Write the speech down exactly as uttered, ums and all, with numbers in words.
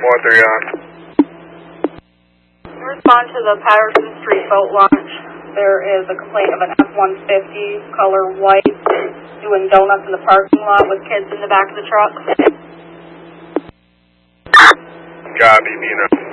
four three on. In response to the Patterson Street boat launch, there is a complaint of an F one fifty, color white, doing donuts in the parking lot with kids in the back of the truck. Copy, Nina.